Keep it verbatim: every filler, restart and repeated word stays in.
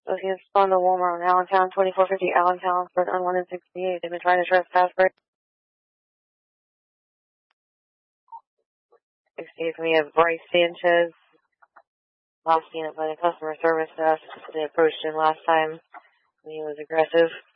Associates on the Walmart in Allentown, twenty-four fifty Allentown for an unwanted sixty-eight. They've been trying to trespass for sixty-eight from me of Bryce Sanchez. Last seen it by the customer service desk. They approached him last time and he was aggressive.